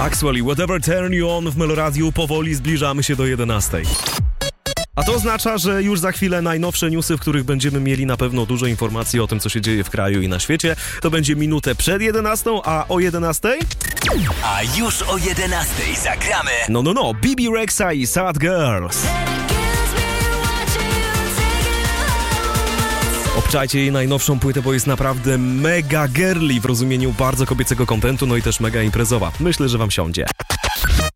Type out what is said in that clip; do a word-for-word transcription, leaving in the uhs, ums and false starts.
Maxwell i Whatever Turn You On w Meloradiu. Powoli zbliżamy się do jedenastej. A to oznacza, że już za chwilę najnowsze newsy, w których będziemy mieli na pewno dużo informacji o tym, co się dzieje w kraju i na świecie. To będzie minutę przed jedenastą, a o jedenastej? A już o jedenastej zagramy. No, no, no. Bibi Rexa i Sad Girls. Obczajcie jej najnowszą płytę, bo jest naprawdę mega girly w rozumieniu bardzo kobiecego kontentu, no i też mega imprezowa. Myślę, że wam siądzie.